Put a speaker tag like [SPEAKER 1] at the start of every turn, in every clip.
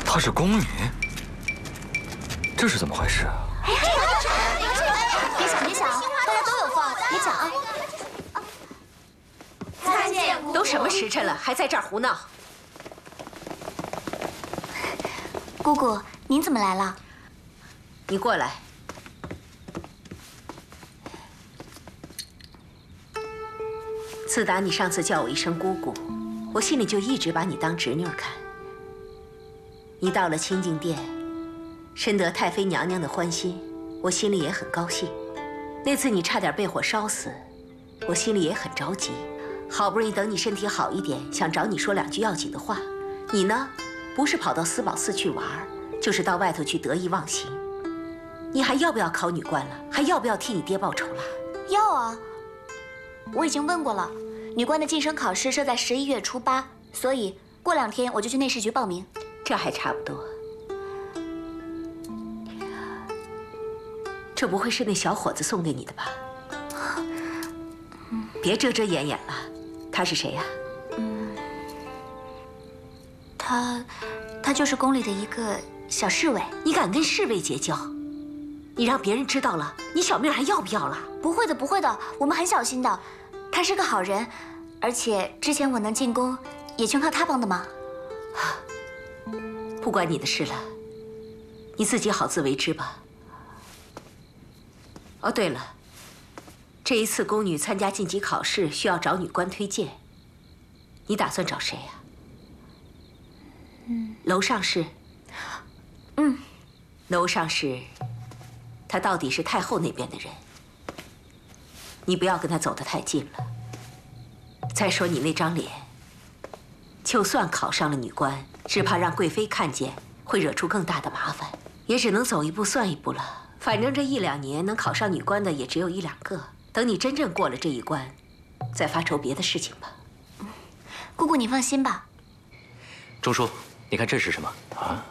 [SPEAKER 1] 她是宫女，这是怎么回事啊？
[SPEAKER 2] 哎呀，别想别想，大家都有份，别抢啊！
[SPEAKER 3] 参见姑姑。
[SPEAKER 4] 都什么时辰了，还在这儿胡闹？
[SPEAKER 2] 姑姑，您怎么来了？
[SPEAKER 4] 你过来。自打你上次叫我一声姑姑，我心里就一直把你当侄女看。你到了清净殿，深得太妃娘娘的欢心，我心里也很高兴。那次你差点被火烧死，我心里也很着急。好不容易等你身体好一点，想找你说两句要紧的话，你呢，不是跑到思宝寺去玩，就是到外头去得意忘形。你还要不要考女官了？还要不要替你爹报仇了？
[SPEAKER 2] 要啊，我已经问过了，女官的晋升考试设在11月初8，所以过2天我就去内侍局报名。
[SPEAKER 4] 这还差不多。这不会是那小伙子送给你的吧？别遮遮掩掩了，他是谁呀？
[SPEAKER 2] 他就是宫里的一个小侍卫。
[SPEAKER 4] 你敢跟侍卫结交？你让别人知道了，你小命还要不要了？
[SPEAKER 2] 不会的，不会的，我们很小心的。他是个好人，而且之前我能进宫，也全靠他帮的忙。
[SPEAKER 4] 不关你的事了，你自己好自为之吧。哦，对了，这一次宫女参加晋级考试需要找女官推荐，你打算找谁呀？楼上是？楼上是，他到底是太后那边的人，你不要跟他走得太近了。再说你那张脸，就算考上了女官，只怕让贵妃看见，会惹出更大的麻烦，也只能走一步算一步了。反正这1、2年能考上女官的也只有1、2个，等你真正过了这一关，再发愁别的事情吧。
[SPEAKER 2] 姑姑，你放心吧。
[SPEAKER 5] 钟叔，你看这是什么啊？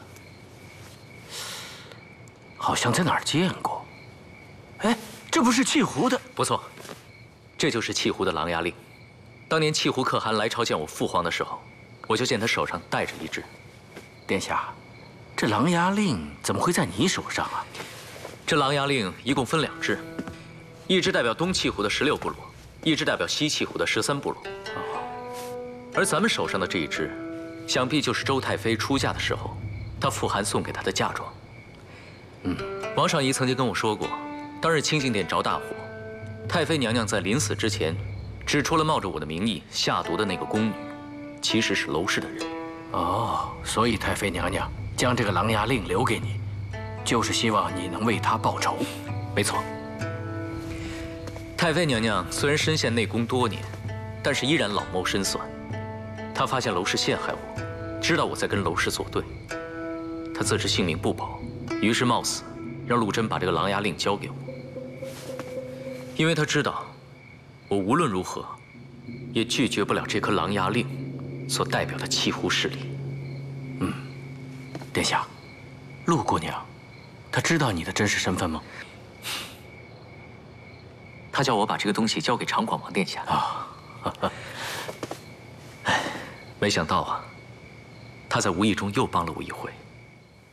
[SPEAKER 6] 好像在哪儿见过。哎，这不是契胡的？
[SPEAKER 5] 不错，这就是契胡的琅琊令。当年契胡可汗来朝见我父皇的时候，我就见他手上带着一只。
[SPEAKER 6] 殿下，这琅琊令怎么会在你手上啊？
[SPEAKER 5] 这琅琊令一共分2支，一支代表东契胡的16部落，一支代表西契胡的13部落。而咱们手上的这一支，想必就是周太妃出嫁的时候，她父汗送给她的嫁妆。王上仪曾经跟我说过，当日清净殿着大火，太妃娘娘在临死之前，指出了冒着我的名义下毒的那个宫女，其实是娄氏的人。
[SPEAKER 6] 哦，所以太妃娘娘将这个琅琊令留给你，就是希望你能为她报仇。
[SPEAKER 5] 没错。太妃娘娘虽然身陷内宫多年，但是依然老谋深算。她发现娄氏陷害我，知道我在跟娄氏作对，她自知性命不保，于是冒死让陆贞把这个琅琊令交给我。因为她知道，我无论如何也拒绝不了这颗琅琊令所代表的契胡势力。
[SPEAKER 6] 殿下，陆姑娘，她知道你的真实身份吗？
[SPEAKER 5] 她叫我把这个东西交给长广王殿下。没想到啊，她在无意中又帮了我一回。